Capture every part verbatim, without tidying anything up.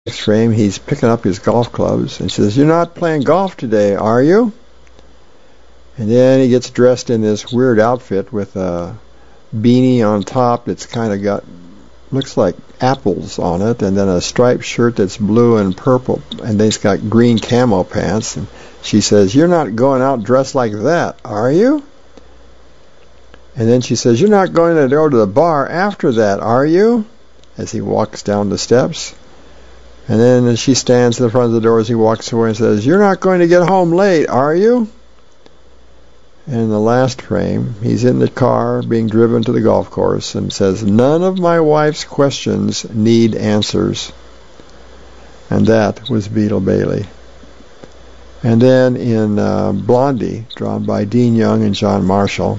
Next frame, he's picking up his golf clubs and says, "You're not playing golf today, are you?" And then he gets dressed in this weird outfit with a beanie on top that's kind of got, looks like apples on it, and then a striped shirt that's blue and purple, and then he's got green camo pants. And she says, "You're not going out dressed like that, are you?" And then she says, "You're not going to go to the bar after that, are you?" As he walks down the steps. And then she stands in the front of the door as he walks away and says, "You're not going to get home late, are you?" And in the last frame, he's in the car being driven to the golf course and says, "None of my wife's questions need answers." And that was Beetle Bailey. And then in uh, Blondie, drawn by Dean Young and John Marshall.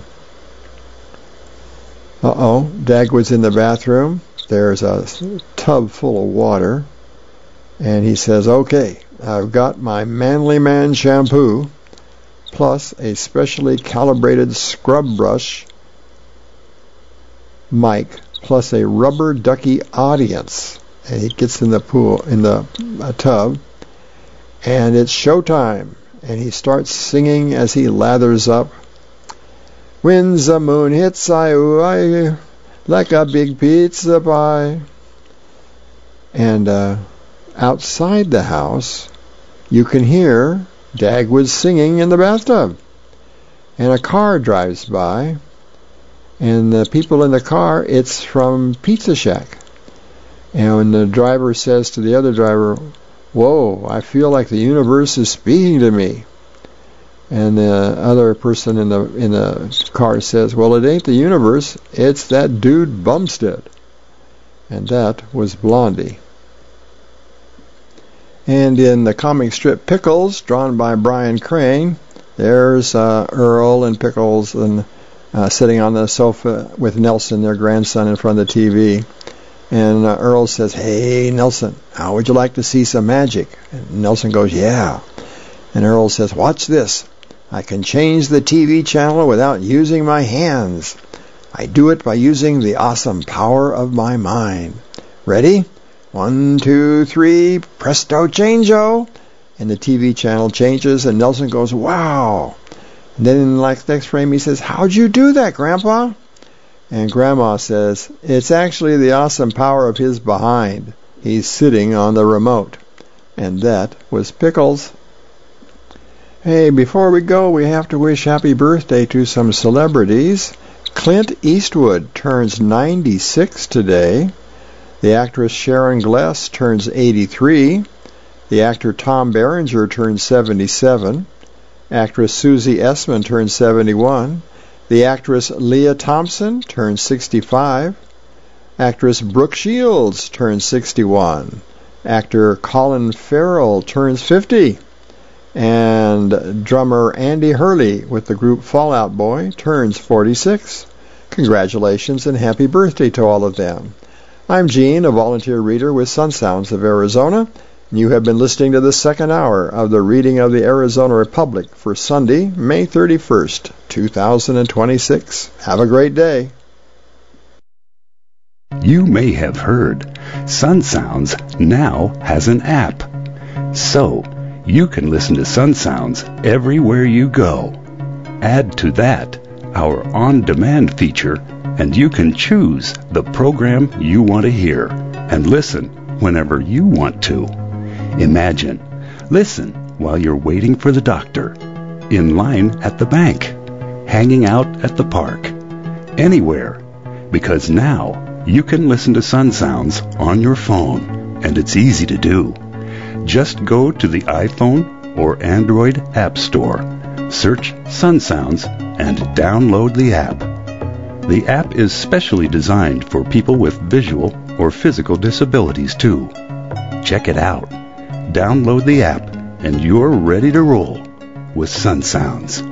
Uh-oh, Dagwood's in the bathroom. There's a tub full of water. And he says, "Okay, I've got my Manly Man shampoo, plus a specially calibrated scrub brush mic, plus a rubber ducky audience." And he gets in the pool, in the uh, tub, and it's showtime. And he starts singing as he lathers up. "When the moon hits, I, I like a big pizza pie." And uh, outside the house, you can hear Dagwood singing in the bathtub. And a car drives by, and the people in the car, it's from Pizza Shack. And when the driver says to the other driver, "Whoa, I feel like the universe is speaking to me." And the other person in the in the car says, "Well, it ain't the universe, it's that dude Bumstead." And that was Blondie. And in the comic strip Pickles, drawn by Brian Crane, there's uh, Earl and Pickles and uh, sitting on the sofa with Nelson, their grandson, in front of the T V. And uh, Earl says, "Hey, Nelson, how would you like to see some magic?" And Nelson goes, "Yeah." And Earl says, "Watch this. I can change the T V channel without using my hands. I do it by using the awesome power of my mind. Ready? One, two, three, presto changeo." And the T V channel changes, and Nelson goes, "Wow." And then in like the next frame, he says, "How'd you do that, Grandpa?" And Grandma says, "It's actually the awesome power of his behind. He's sitting on the remote." And that was Pickles. Hey, before we go, we have to wish happy birthday to some celebrities. Clint Eastwood turns ninety-six today. The actress Sharon Gless turns eighty-three. The actor Tom Berenger turns seventy-seven. Actress Susie Essman turns seventy-one. The actress Leah Thompson turns sixty-five. Actress Brooke Shields turns sixty-one. Actor Colin Farrell turns fifty. And drummer Andy Hurley with the group Fall Out Boy turns forty-six. Congratulations and happy birthday to all of them. I'm Gene, a volunteer reader with Sun Sounds of Arizona, and you have been listening to the second hour of the Reading of the Arizona Republic for Sunday, May thirty-first, two thousand twenty-six. Have a great day. You may have heard Sun Sounds now has an app. So, you can listen to Sun Sounds everywhere you go. Add to that our on-demand feature, and you can choose the program you want to hear and listen whenever you want to. Imagine, listen while you're waiting for the doctor, in line at the bank, hanging out at the park, anywhere, because now you can listen to Sun Sounds on your phone, and it's easy to do. Just go to the iPhone or Android App Store, search Sun Sounds, and download the app. The app is specially designed for people with visual or physical disabilities, too. Check it out. Download the app, and you're ready to roll with Sun Sounds.